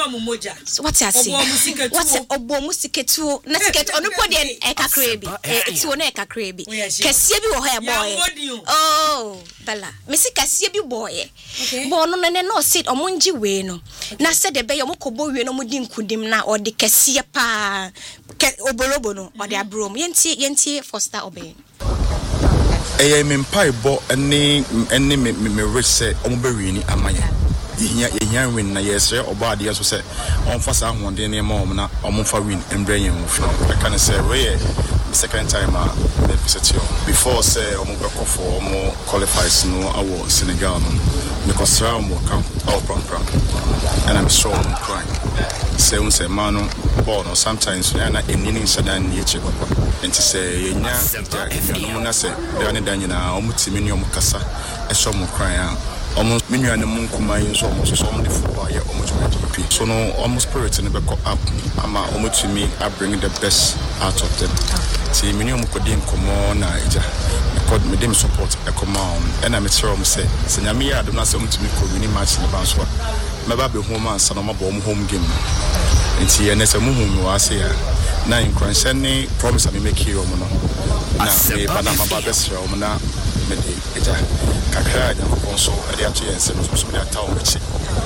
What I say? What's obo musiketu? Na siketu onu po de eka krebi. Ti wona eka krebi. Kese bi wo ha boy. Oh, Bella. Mesi kese bi boy. Bo no no sit omonji we no. Na se de be yo mokobo we no mudi nkudim na o de kese pa. Obolobo no o de abrom. Yenti Foster Obey. Mempai bo any me rich say omberini amaya. Yen win na yesre obade so say on fa sa honde ne ma na omfa win embrayen wo. I can say we the second time I visit you before say omubeko for mo qualifies no awo Senegal no because round mo come all pram and I'm sure I'm crying. Say mano ball no sometimes na enini sadan ye chego enti say yenya no na say they ne dan nyina omutimi ne omukasa e so mo crying almost menu and munkuman so almost some the football yeah almost GP so no almost spirit in the back up ama almost to me I bring the best out of them see menu mukodin komo na ija because me dem support e come on and I tell them say nyame ya do na say to me ko win match in the bounce wa me ba be home and sana ma bom home game nti ene say muhum wa say na in concern promise I make here no na me ba na ma ba best ra na me de ija kakra ya konso ade ato yense no so me ata o mechi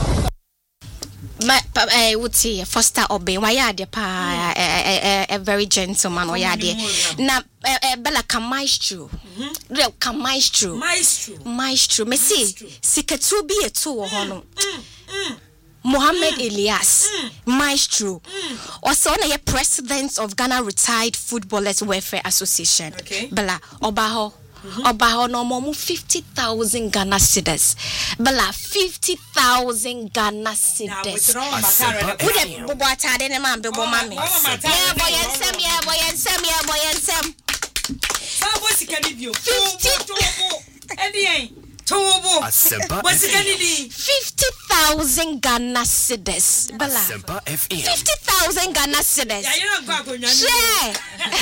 I would say Foster Obey why are the pa a very gentleman or yade na Bella Kamaistru Maestro me see siketu bi eto hono Mohammed Elias Maestro also na president of Ghana Retired Footballers Welfare Association Bella Obaho Obaho no more 50,000 Ghana cedis. Bella 50,000 Ghana cedis. Who the boy tade ne man be bo mami. Yeah boy ensem. Sabo sikani bio. 50,000 Ghana cedis. Bella 50,000 Ghana cedis. Share.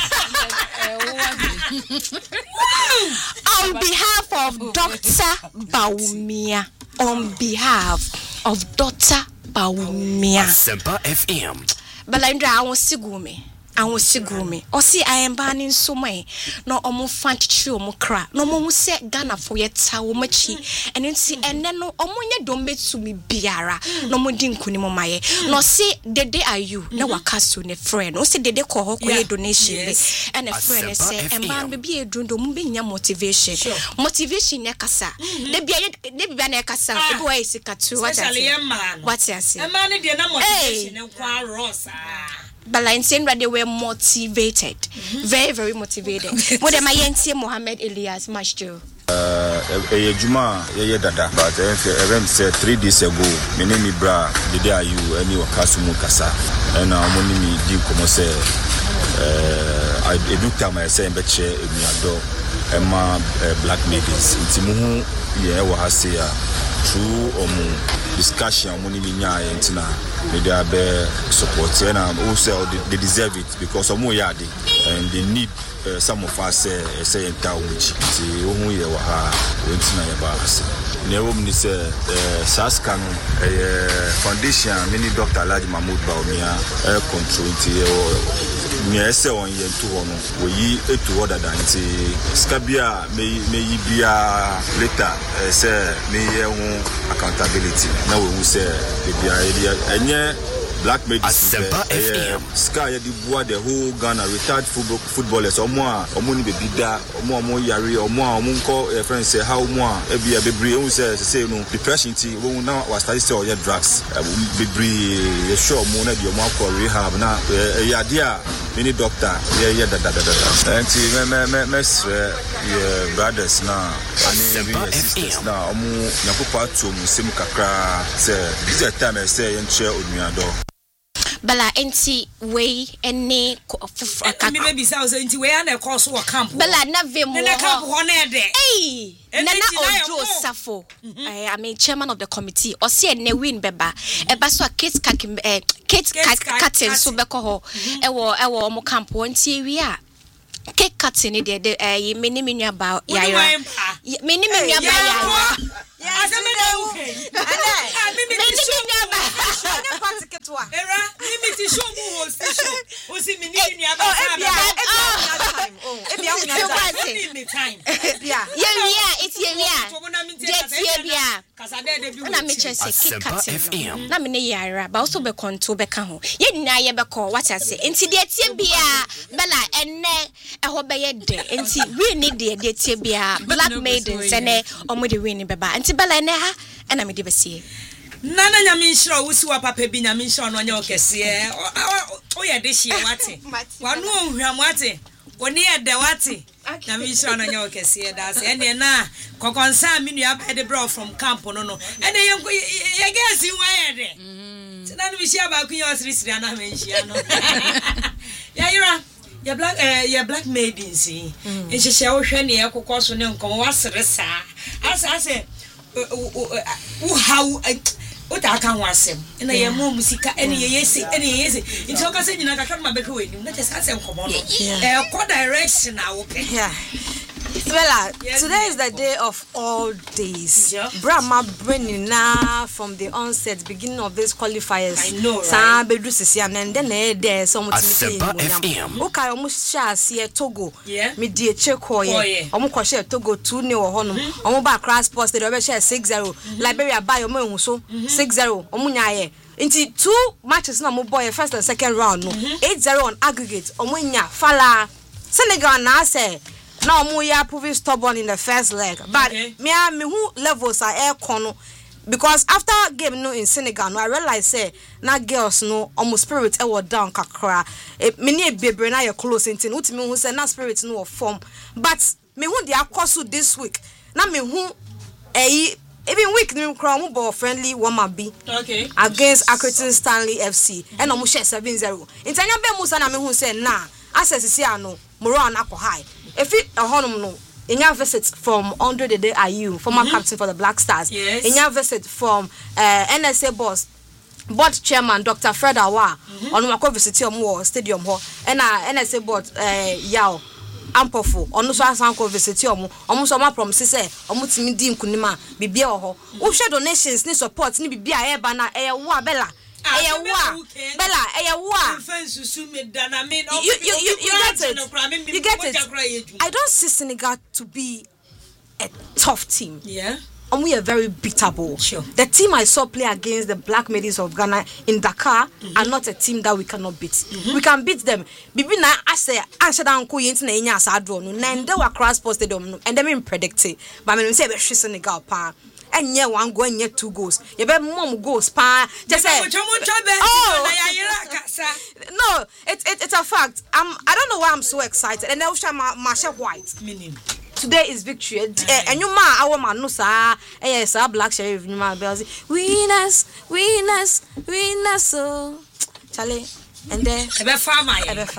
On behalf of Dr. Baumia. Semper FM. Belandra I was sigumi. Or see I am banning so may no omo fanchi omo cra. No mo se Ghana for yet how much and then see and then no omonya don't bet to me biara. No mo din kunimo maye. No see the day are you no wakasu ne friend. No see the day call donation and a friend say and ban baby a dundo mubinya motivation. Motivation yakasa. De be na yakasa. Ebo ay sikatu what I say. A man dey na motivation and kwa rosa. But like saying that they were motivated, very, very motivated. What am I saying? Mohammed Elias, Maestro. Juma, dada. But I said 3 days ago, my name is Bra. The day are you any Wakasumu Kasa, and I'm only me deep como say. I do time I say, but she me adore. Emma black ladies. It's muhu yeah wahasea through discussion money minya entina media be support and also they deserve it because omo yade and they need some of us say enta unchi ti ohun ye wa ha entina ye ba ase newo mni say saska no foundation mini Dr. Alhaji Mahmoud Baumia control ti me say on ye to hono we yi etu order dan ti skabia me bia later say me ye hu accountability now we say the bia black medicine sky the boy the whole Ghana retired footballers omo ni bebi da omo yare omo nko friends say how omo e bia bebre who say no depression ti we now was study say all drugs bebre you sure omo na the omo call rehab na ya dia many doctor yeah da and me brothers na and sisters na omo nyakopa to mu sim kakra say this time I say enche onuado Bala enti we ene maybe say enti we na course wo camp Bala na vemo na camp ho na de Nana Ojo Safo I am chairman of the committee or see ne win beba eba so kids cutting so beko ho ewo mo camp enti wi a cake cutting de many about ya many ya na me ne yara ba also be konto be ka ho ye nyina ye be ko what ase enti de tie bia bela enne eho be ye de enti we need de tie bia Black Maidens ene omo de we ni beba enti bela ene ha ena me de be sie nana nyame nhira wo si wa papa bi nyame nhira no nya okese o ye de hie wate wanu ohwam wate oni e de wate nyame nhira no nya okese da se ene na kokonsa me nua ba de bro from camp no ene ye gesi wa ye de tinanu bi hia ba kunya osiri ana me hia no ya yira ya Black Maidens nhihye wo hwe ne ekokọ so ne nkom wasere saa ase how Ota aka ho asem na ye mo musika ene ye yesi nti o ka se nyina kakra ma beka weni na tese asem komo no ko direction na wo pe Bella, today is the day of all days. Brahma bringing now from the onset, beginning of these qualifiers. I know, right? And then there some FM. Okay, almost share see Togo. Me die check almost share Togo 2-0 honum. Almost back cross post the share 6-0. Liberia buy omo so 6-0. Omunyaye. Into 2 matches na mo boy first and second round no 8-0 on aggregate. Omunya fala Senegal na say now we are proving stubborn in the first leg, but me who levels are air corner because after game no in Senegal, no, I realize say na girls no almost spirit were down kakra. Many baby na your close into me who say na spirit no form, but me who they are course this week. Na me who even week new crown ball friendly woman be against Accrington Stanley FC and almost 7-0. In Tanya be musa na me who say na access is here no more on high. If it a honum no, in your visit from Andre Dede Ayew, former captain for the Black Stars, in your visit from NSA board chairman Dr. Fred Awa, on Mako visit your stadium hall, and NSA board Yao Ampofo, on the Sanko visit your almost my promises, almost me dim kunima, be ho. Who share donations, need support, need be a bana, a wa bella. Bella, you get it. I don't see Senegal to be a tough team. And we are very beatable. Sure. The team I saw play against the Black Maidens of Ghana in Dakar are not a team that we cannot beat. We can beat them. Bibi na ase answer down ko yenti na enya asa draw no. Na nde wa cross post stadium and them predict it. But me say be hwe Senegal pa. Enye 1 goal enye 2 goals. You be mom goals pa. Just say no, it's a fact. I don't know why I'm so excited. And I wish Marsha White. Meaning today is victory. And you ma our man no sa Black Sheriff you ma winners so Charlie and then ebe farmer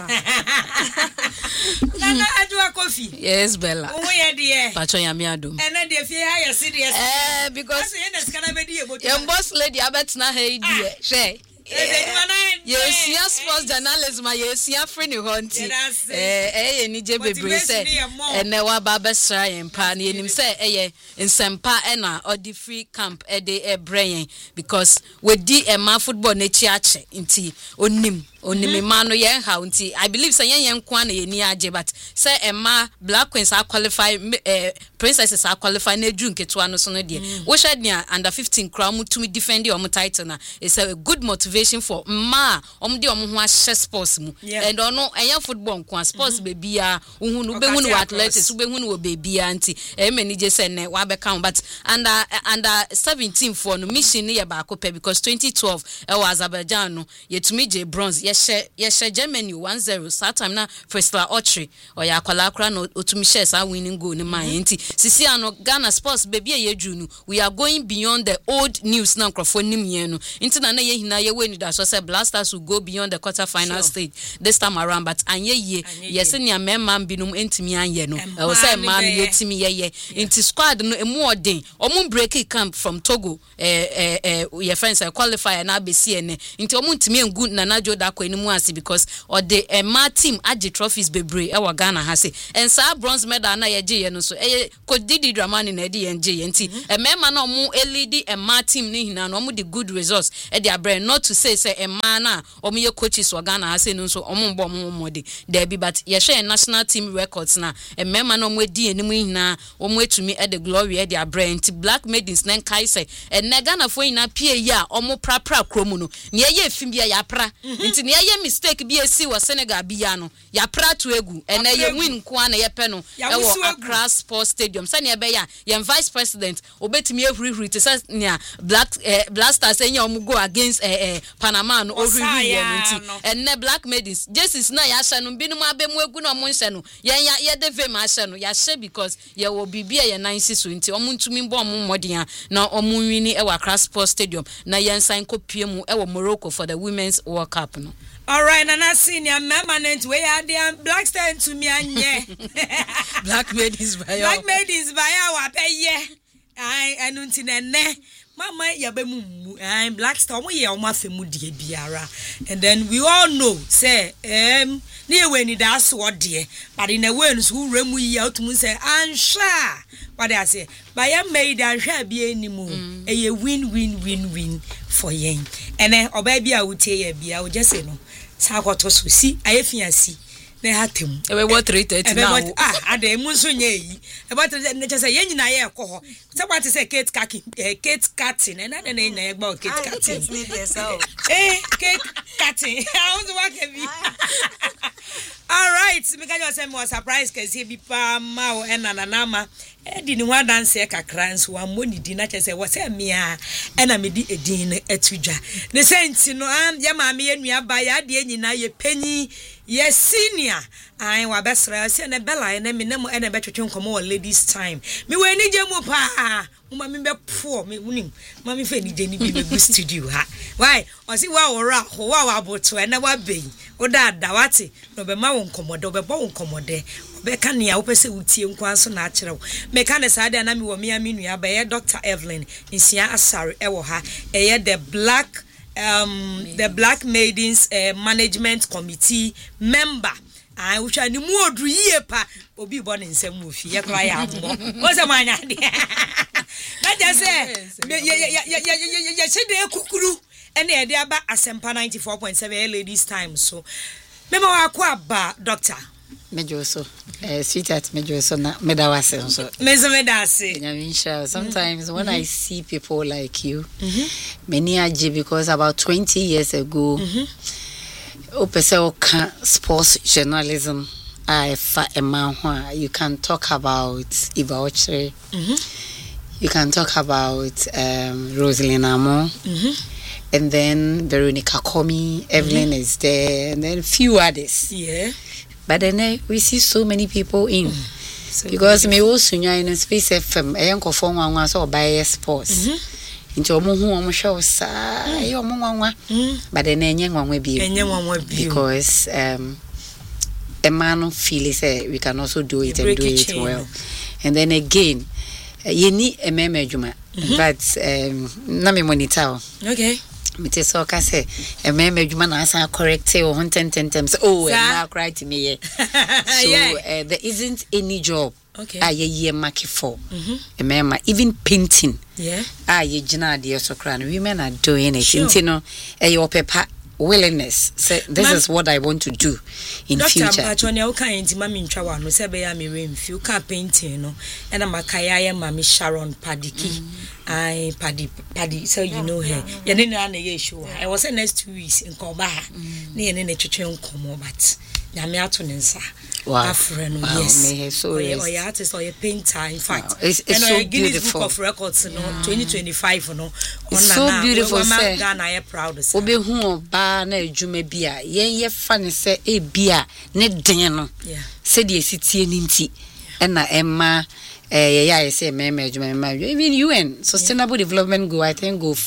Nana adua coffee. Yes, Bella. Who ye dear? Pacho yami adum. And then the fear you serious. Because your your boss lady abet na hey dear. She. Yes, yes, sports journalism. Yes, yeah, friendly hunting. Any bebre say, and never babesra and pan. Him say, in Sempa ena or the free camp a brain because we di a man football nature inti onim. Only mano yen haunty. I believe say yen kwana ye ni aje but say Emma Black Queens are qualified princesses are qualified ne June ketwa no so no de. Wo shed nia under 15 crown to me defend your title na. It's a good motivation for ma de ho ahye sports mu. And ono enya football nko sports baby a uhunu be hunu athletics be hunu wo baby anti. E mani je say ne wa be count but under 17 for no mission ne ye ba akopɛ because 2012 e was Azerbaijan no yetumi je bronze. Yes, Germany 1-0. That time na Frisla Autry or ya kwalakra no otumi share sa winning goal ni man enti. Sisi ano Ghana Sports baby ye junu. We are going beyond the old news na nkrofo nim ye no. Enti na ye hina ye we ni da so say Blasters will go beyond the quarter final stage this time around but anye ye yes ni amema binum entimi anye no. E wo say man ye timi ye. Enti squad no emu odin. Omun break camp from Togo your friends qualifier na be CN. Enti omun timi engu na najo da animu ase because or the ma team age trophies bebre e wa Ghana ha se and sa bronze medal na ye je no so ko Didi Dramani na de nje nti emema na omo elidi e ma team ni hina no omo the good results e dia brand not to say ma na omo ye coaches wa Ghana ha se no so omo mbo omo mode there be but ye share national team records na emema na omo di animu hina omo etumi e the glory e dia brand Black Maidens na kai say e na Ghana fo hina pie ya omo prapra kromu no ne ye fim bia ya pra nti ne ye mistake bia si wa Senegal bia no ya pra to egu e na ye win ko na ye pe no e wo Accra Sports Stadium say ne be ya ye vice president obetimi ehurihuri to say ne Black Stars say omo go against Panama no ohurihuri ye nti and ne Black Maidens Jesus na ya hye no binum abemu egu no omo hye no ye de ve ma hye no ya hye because ye wo bibia ye nansi so nti omo ntumi mbo omo modern na omo wini e wa Accra Sports Stadium na ye nsan kopie mu e wo Morocco for the Women's World Cup no. All right, and I senior permanent we are the Black Star to me anye. Black Maidens by our pay. I anunti ne. Mama yabemu I'm Black Star we are mafemu die biara. And then we all know say near when it does what dear, but in a way who remu yi out to say ansha. What I say, by a maid and shall be any moon. A win for yen. And then or baby I would tell you be I would just say no. Sagotos see I fancy. They had him. What rated now? Ade munso nye about just say yen na ye ko. Somebody say Kate cutting and I don't know about Kate cutting. Kate cutting. I want to work at me. All right, because you say more surprise cuz he be pa ma and nanama edi ni wa dance kakra nso wa moni di na chese wo say me a na me di edin etudwa ne senti no ya ma me enua ba ya de nyina ye panyi ye senior ai wa besra se na bella na me nam na betwetwe nkomo ladies time me we ni je mu pa ma me be po me unim ma me fe ni je ni bi me studio ha why o si wa ora ho wa aboto na wa beyi o da wate no be ma wo nkomodo be bo nkomode beka nia wo pese utie nkwanso na akere wo meka ne saade na me wo me nua ba ye Dr. Evelyn Nsia Asare e wo ha e ye the Black Maidens Management Committee member I wish I knew more do ye pa obi born in some movie ye cry out what's a man na just say ye say de kukuru ene e de aba Asempa 94.7 ladies time so mema wa kwa ba doctor Mejoso, sweetheart Mejoso na medawase so. Medawase. Nyamisha. Sometimes when I see people like you, many aji because about 20 years ago, opese oka sports journalism. You can talk about Iba Ochre. You can talk about Rosalind Amo. And then Veronica Komi, Evelyn is there, and then a few others. Yeah. But then we see so many people in because me also in Space FM enko for nwa so buy sports into omo hu omo show sa omo nwa but then enye nwa bi because a man feel say we can also do it and do it well and then again you need a meme juma but na me monitor okay Mete so ka say e me adwuma na asa correct o 10 times oh e na cry to me so there isn't any job ye mark for even painting ye gina de so kra no women are doing it you know your paper willingness say this is what I want to do in future. Doctor Pachonia o kan enti mami ntwa wa no se be ya me remfi o ka painting no e na makaya ya mami Sharon Padiki I Paddy so you know her ye ne na ye show I was next 2 weeks in Koba na ye ne twetwe nkomo but na me ato ne nsa afreno yes so or your artist or your painter in fact it's so beautiful Book of Records no 2025 no it's so beautiful say Ghana I proud of obi hu ba na adwuma bia ye fa ne se e bia ne den no se de sitie ni nti na emma I say even UN Sustainable Development Goal I think go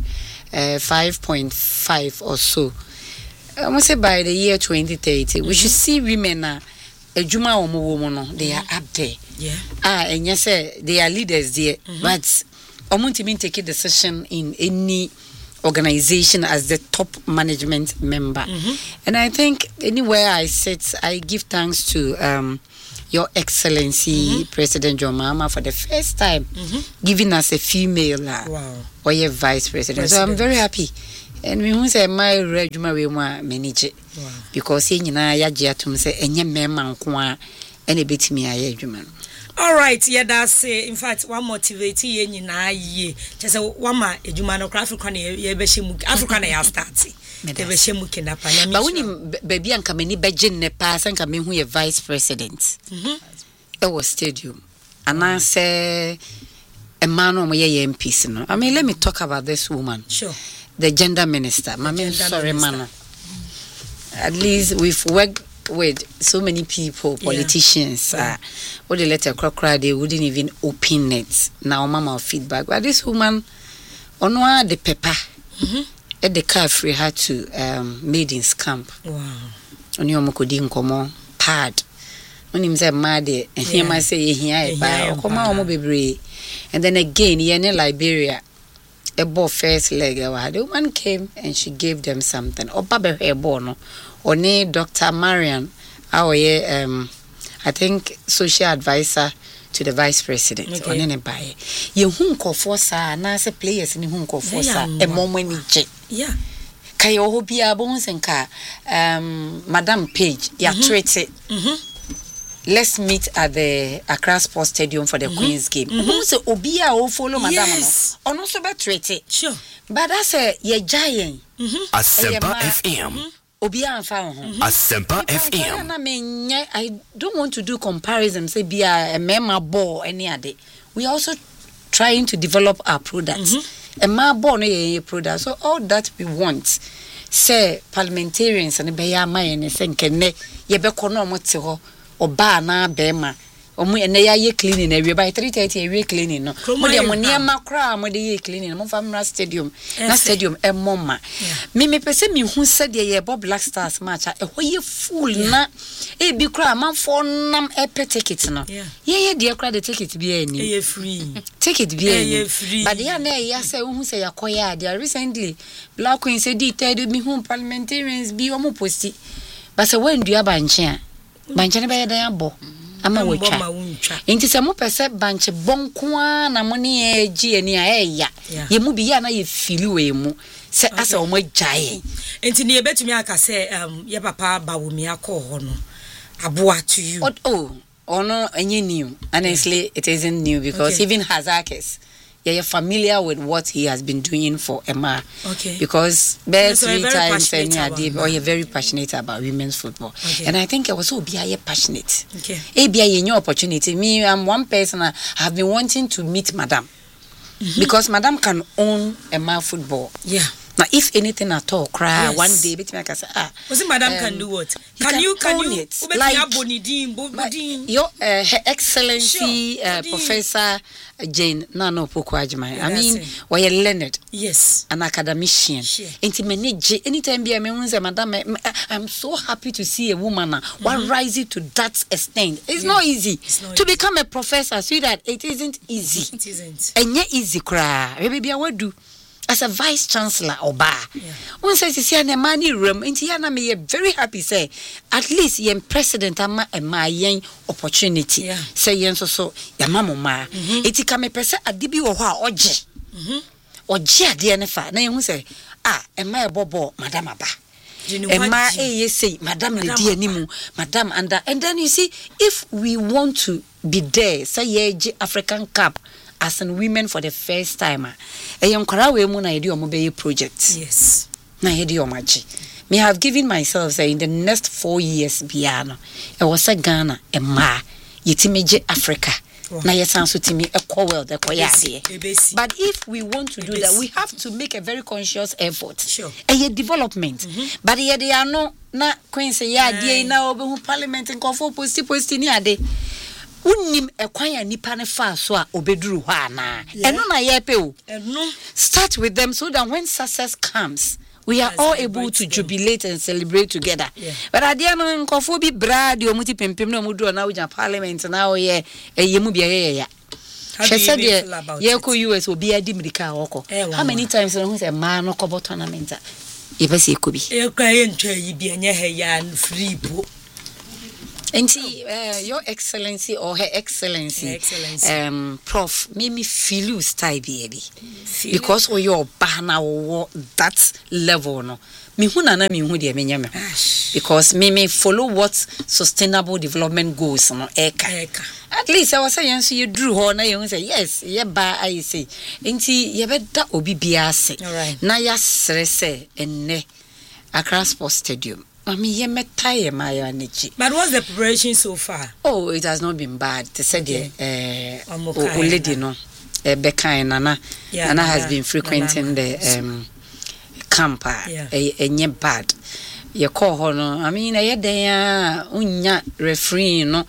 5.5 or so. I must say by the year 2030 we should see women ejuma omo no they are up there. And yes they are leaders there but omuntimi take a decision in any organization as the top management member. And I think anywhere I sit, I give thanks to Your Excellency President John Mahama for the first time giving us a female or a vice president. So I'm very happy. And we say my regiment we want manage it because in Yajiatum say any member and a bit me a regiment. All right, yeah, that's in fact one motivate ye na ye. Just one ma ejumano African ye African ya start. But when you baby and come any budget ne pass and come in who vice president. It was stadium. And I say a man on my MPs. No, I mean let me talk about this woman. Sure. The gender minister. Sorry, man. At least we've worked with so many people, politicians. What they let a cry, they wouldn't even open it. Now, mama feedback. But this woman, on the pepper, at the car free had to maidens camp. Wow. On your mokudin come pad. When him say mad, and he might say here, come on, baby. And then again, in Liberia. A ball first leg. The woman came and she gave them something. Or Baba hair bono. Or ne Dr. Marian, our I think social advisor to the vice president. Or ne buy. You hunko forsa, nasa players in hunko forsa. A moment. Yeah. Kayo hobia bones and ka Madam Page, ya treat it. Let's meet at the Accra Sports Stadium for the Queen's game. So Obia will follow Madam. Or no so bad treaty. Sure. But that's a ye giant. Asempa FM. Obia and found Asempa FM. I don't want to do comparison. Say be a mema ball any other. We also trying to develop our products. A ma ball no product. So all that we want. Say parliamentarians and be ya and senkene ye be kono motiho. Oba na bema omu ene ya ye cleaning every by 3:30 every cleaning no mo de mo niema kra mo de ye cleaning mo famra stadium na stadium e moma me pese me hu se de ye Bob Black Stars match e ho ye full na e bi kra man for nam e pe ticket no ye de kra the ticket bi ani e free ticket bi ani but ya na ya se hu se yakoya de recently Black Queen said di tell me hu parliamentarians bi o mo posti but se when do ya banche banche ne be dan abo ama wotwa enti se mo pese banche bonkoa na mo ne agi ani a eya ye mu bi ya na ye fili we mu se asa o mo agyae enti ne betumi aka se ye papa bawomi akọ ho no aboa to you no any new honestly it isn't new because even Hazakis you're familiar with what he has been doing for Emma. Because best 3 times or you're very passionate about women's football. And I think I was so passionate. A new opportunity. Me, I'm one person I have been wanting to meet Madam. Because Madam can own Emma football. Yeah. Now, if anything at all, cry one day, bet me I can say, was it Madam can do what? Can you it? Like your Her Excellency Professor Jane Nano Pokwajima. I mean, we are learned. Yes. An academician. Intimate anytime be a Madam, I'm so happy to see a woman one rising to that extent. It's not easy to become a professor. See that it isn't easy. It isn't. And yet easy cry. Maybe I would do. As a vice chancellor oba one says you see na money room into yana me very happy say at least yen president ama yen opportunity say yen so ya mamoma eti ka me pese ade bi wo ho a oje ade ne fa na yen say ema ebobo madam aba ema say madam le di animu madam and then you see if we want to be there say ye African Cup as in women for the first time eyonkara we mu na yedi omo project yes na yedi omaji me have given myself say in the next 4 years biano e was a Ghana ema yetimeje Africa na yesan so timi ekwo world ekwo yade but if we want to do that we have to make a very conscious effort a development but yede ano na Queen say yade na obehu parliament nkofo posti ni ade unim ekwanya nipa ne fa so a obeduru ho ana eno na yepe o start with them so that when success comes we are all able to jubilate and celebrate together but adia no nkofo bi bra de omuti pempem na omudu na uja parliament na o ye eyemu bia ye She said ye ko US obi adi mirika woko. How many times who say man no kobo tournament? Ye be say ko bi. E kwa ye ntwa yi bi enye he ya free po. Your Excellency or Her Excellency, Prof, made me feel you style baby. Because we your banner that level no. Me hunana me hu de me because me follow what sustainable development goals no eka. At least I was saying so you drew ho na you say yes, ye ba I say. Enti ye beda obi bia se. Na ya sere se enne Accra Sports Stadium. But what's the preparation so far? Oh, it has not been bad. They said lady no Becca and Nana. Nana has been frequenting the camp. Ain't bad. You call her no. I mean, I had unya referee no.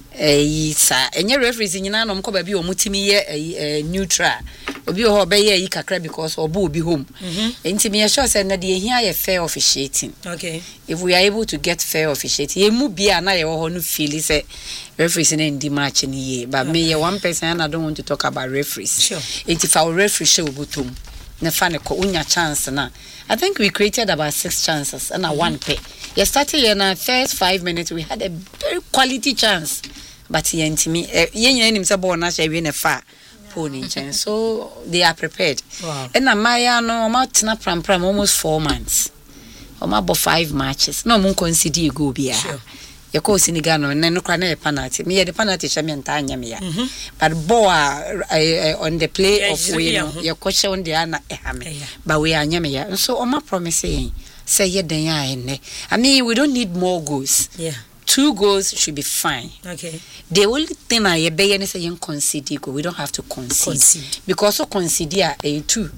And your referees in Yana no baby or mutimi neutral. Obi ho be ye kakra because obo be home. Intimi sure said that here fair officiating. Okay. If we are able to get fair officiating, ye mu bia na ye ho no feel say referees in the match in ye. But me one person and I don't want to talk about referees. Sure. If our referee show butum. Na fane ko unya chance na. I think we created about 6 chances and a one pay. You started in the first 5 minutes we had a very quality chance. But ye intimi ye him say ball na she win a far pony chance. So they are prepared. Wow. And na maya no ma tena pram almost 4 months. O ma bo 5 matches. No mun consider go bia. Sure. You call Senegal no no kra na penalty. Me the penalty champion anya me ya. But ball on the play of we no you coach on the ana ehame. But we anya me ya. So o ma promise say ye den ya enne. I mean we don't need more goals. Yeah. 2 goals should be fine. Okay. The only thing I be any say concede go. We don't have to concede. Because so concede a 2.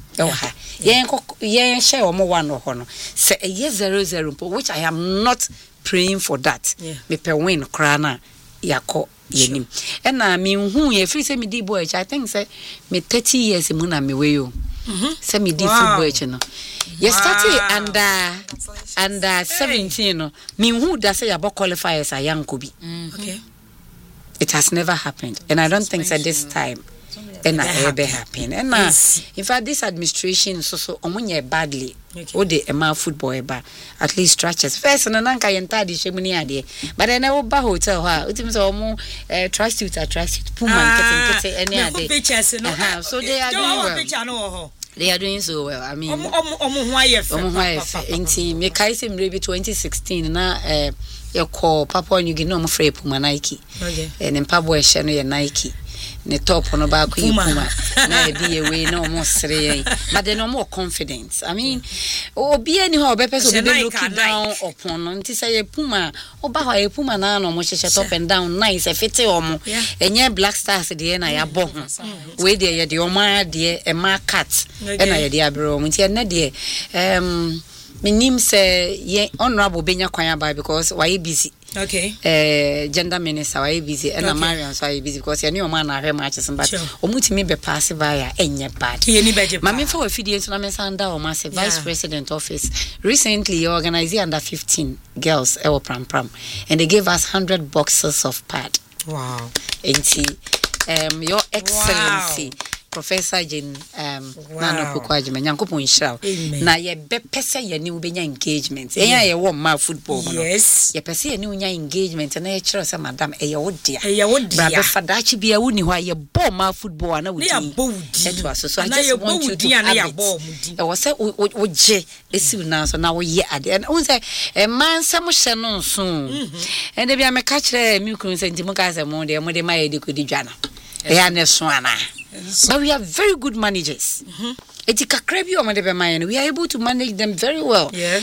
Yeah, share or more 1 or no. Say a 0-0, which I am not praying for that. Yeah. Me per win krana yako yenim. And I mean who ye free say me di boy. I think say me 30 years mu na me we yo. Say me di football channel. You started under 17 no. Me who does say about qualify as a young Kobe. Okay. It has never happened. And I don't think that this time and ever happen. And in fact this administration so omunye badly. O de ema football eba at least stretches. First na nanka yenta di shemuni ade. But then I ba hotel ha. Utim so omu tracksuit Puma kete any ade. So they are doing well. They are doing so well. I mean, Inti me kaise maybe 2016 na you call Papua New Guinea free Puma Nike. Okay. And in Papua Shano ya Nike. Ne top on about Puma. Na be away no more three. But they no more confidence. I mean, be anyhow be person be looking down upon until say Puma oba a Puma na no mo share up and down nice e fit omo. Enye Black Stars de na ya bo ho. We dey ye de omo de e ma cat. E na ye de abro nti na de minim say ye honorable benya kwan ba because why busy. Okay. Gender minister why busy and Mariam so why busy because you know man na matches but omutimi be pass by enye bad. Mama for a video so na me sanda o ma say vice president office recently you organized under 15 girls pram and they gave us 100 boxes of pad. Wow. And your excellency Professor Jane Nano Kukwajima Nyankopon Shao na ye be pese ye ni ubenya engagement eya ye wo ma football no yes ye pese ye ni unya engagement na ye kire say madam ye wodia bra be fadachi bia woni ho ye ball ma football na wudi eto aso so I just want you to na ya ball mudi e wo say oje esiw na so na wo ye ade and won say man sam hye no so and bia me ka kire mi kun say ntimo ka say mo de ma ye de kodi dwana eya ne so ana. But we have very good managers. We are able to manage them very well. Yeah.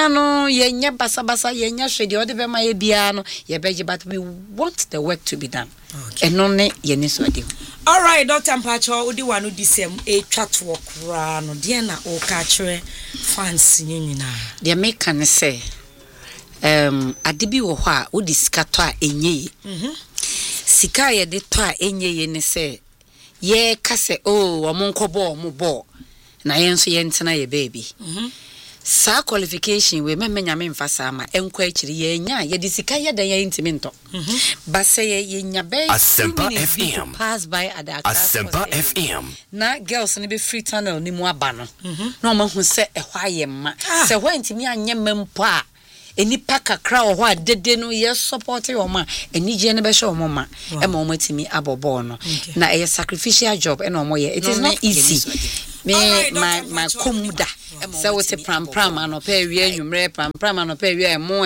But we want the work to be done. Okay. All right, Dr. Mpacho, udi wanu disem a chat walk rano diana o kachre fancy nyina. The American say adibi wo ho a udi sikato a enye. Sika ye de to a enye ye ne say ye kase oh omonko bo mo bo na yenso ye ntena ye baby sa qualification we memenya me mfasa ama enkwa akiri ye nya ye disika ye dan ye intimi nto ba say ye nya be Asempa FM pass by Adaka Asempa FM na girls ni be free tunnel ni mu aba no na o ma hu se ehwa ye ma se ho intimi anya mempo a enipa kakra o ho adede no ye support yo ma enije ne be hwe o ma e ma o matimi abobo no na e sacrificial job e no mo ye it is not easy me my komuda so we say pram anope wie nwumre pram anope wie emo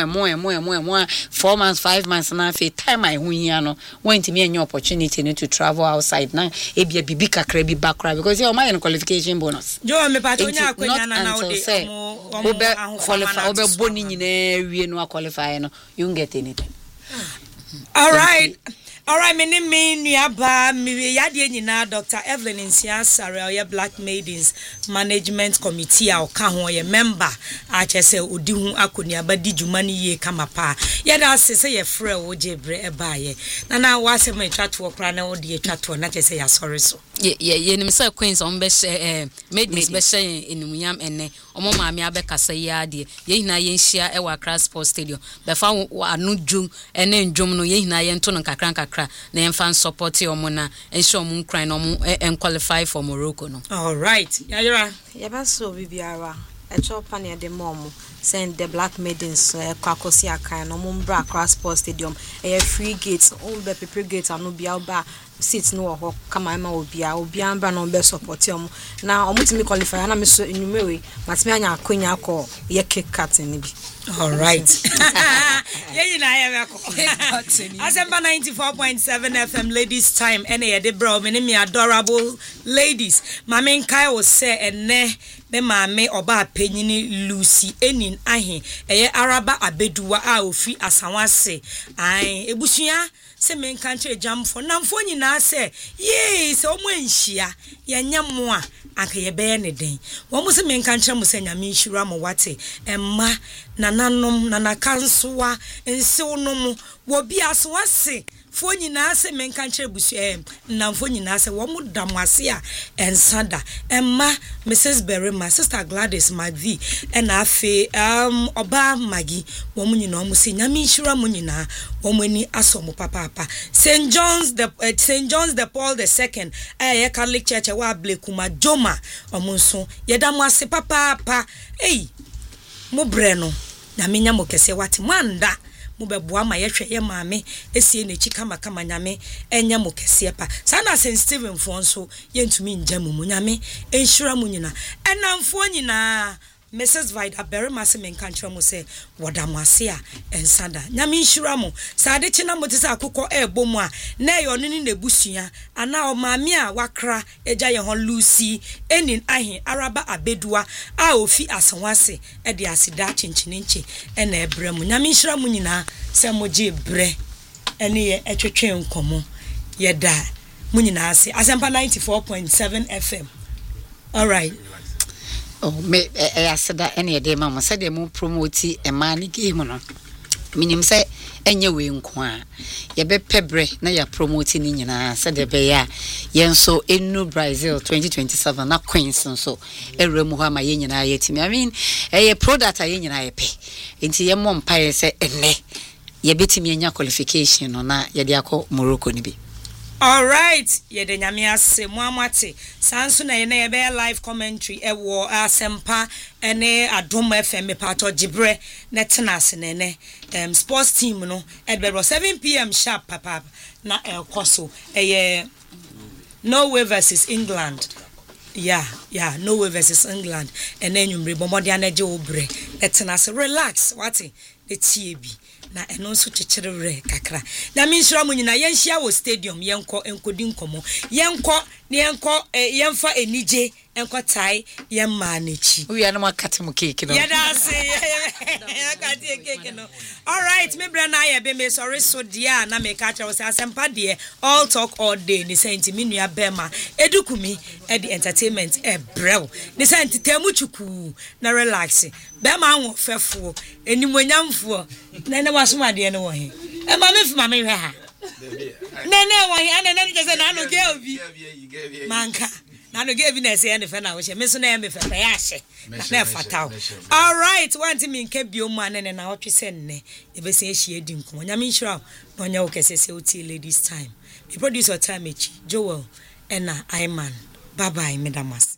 4 months 5 months na fe time I hu hia no want me any opportunity to travel outside na e bia bibi kakra bi bakra because you my qualification bonus jo me pa to nya akwanya na na ode omo qualify obe boni nyina wie no qualify no you get anything. All right, my name is Niaba. Me yadi nyina Dr. Evelyn Nsiasare oye Black Maidens Management Committee a oka ho ye member a chese odi hu akoniaba di djumani ye kama pa. Yada asese ye frɛ wo jebre eba ye. Na wase me twatwo kra na odi ye twatwo na chese ya sorry so. Ye nim say Queens on be Maidens be share enumyam ene. Omo maame abekasa ye ade. Ye hina ye nhia e wa Accra Sports Stadium. Be fa anu djum ene ndwom no ye hina ye nto no kakra na enfan support omo na ensure omo nkran no omo qualify for Morocco no. All right. Yayira. Yebaso bibiara. E chopa ne de mom send the Black Maidens kwakosi akan no mbra Accra Sports Stadium e free gates on be people gate anu bia ba seats no ho kama ma obia mbra no be support omo na omo timi qualify na me so enumewe matimi anya akonya akọ ye cake cut ni bi. All right. Yeah, Asempa 94.7 FM ladies time. Ene de bro, me adorable ladies. Mame Nkai o se ene me mame oba penyini Lucy enin ahe. Eye Araba Abeduwa a ofi Asanwase. Ai ebusua se me nkanche jamfo. Namfo nyina se, ye se omo enhia. Ya nyamo a anka ye be ne den. Wo mo se me nkanche mo se nyame nhira mo wate. Emma nananom nanakansoa enseonom wo bia so wase fo nyina se menka nkyere busu namfo nyina se wo mudam ase a ensada emma Mrs. Berima Sister Gladys Magvi ena afi oba magi wo nyina wo se nyame nhira mo nyina wo mani aso mo papa St. John's the Paul II Catholic Church wa Blekuma Joma omunso yedam ase papa mo breno na menya mo kese wate mwanda mo beboa ma yehwe ye maame esie nechi kama nyame enya mo kese pa sana St. Stephen Fonso yentumi nja mu nyame enhira mu nyina enamfo nyina Mrs. Vida Berima se menkantra mo se wodam ase a ensada nyame nhira mo sade chi na mo te se akokɔ ebomu a na ye onu ni nebusua ana o maame a wakra eja ye hon Lucy enin ahe Araba Abeduwa a ofi Asanwase e de asida chinchinenche e na ebre mo nyame nhira mo nyina se mo je bre ene ye etwetwe nkomo ye da mo nyina ase Asempa 94.7 FM. All right. Oh, me aseda ene de mama said de mo promote e mani game no minim say enye we nko a ye be pebre na ya promote ni nyina said de be ya yenso enu Brazil 2027 na Queens so eremu ha ma ye nyina ye timi I mean product a ye nyina ye pe enti ye mom pae say ene ye betimi anya qualification no na ye de akọ Morocco ni bi. All right, ye de nyame ase mo amate sanso na ye na ye be live commentary e wo Asempa ene Adom FM pato gibre na tenase ne sports team no e be 7 p.m. sharp papa na koso Norway versus England. Yeah, Norway versus England and then you bring bomodi anaje obre tenase relax wati the TAB na eno so chechire kakra na mi nsura mu nyina yenhia wo stadium yenko enkodi nkomo yenko yemfa enije enko tai yemma nachi we are no makate mu cake no yada say yakati cake no. All right, me bra na ye be me sorry so dia na me ka tell say Asempa de all talk all day ni senti me nua bema edukumi e the entertainment e brew ni senti temu chuku na relax bema anwo fefo enimonyamfo na ne wasoma de ne wo he e ma me fi ma me hwe ha nene wo he ana na je say na no ge obi manka na no give na say na fe na wo hye me so na me fe fe ya hye na fataw all right want me nka biom ane na wotwe se nne e be se hye edi nko nyame nhira no nya wo kese se oti ladies time the producer time echi Joel ena Iman bye bye medamas